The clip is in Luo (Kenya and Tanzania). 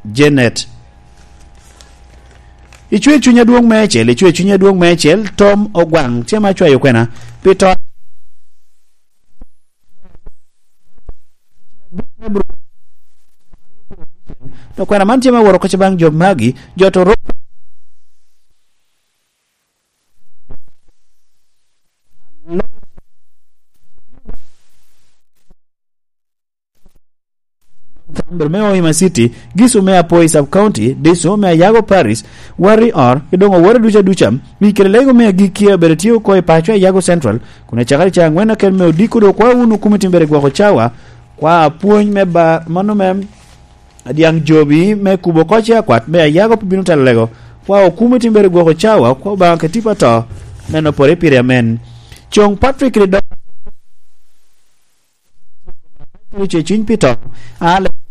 Janet. Ichwe chunya duong mechel, ichwe chunya duong mechel, Tom Ogwang, chema chwa yokwena, Peter no kwena man chema woro koche bang job magi, jotoro Bermeo Hima City, Gisu mea Poi Sub County, Diso mea Yago Paris, Wari Or, Kidongo Wari Ducham, Mikelego mea Gikia Beretio Koi Pachwa Yago Central, kuna chakari cha ngwena ken meo dikudo kwa unu kumitimbere kwa kochawa, kwa puony meba mano mem, diang jobi me kubo kocha kwat mea Yago pibinuta lego, kwa kumitimbere kwa kochawa, kwa banka tipa to, neno pore pire amen. Chong Patrick Rido, Chin Pito, Ale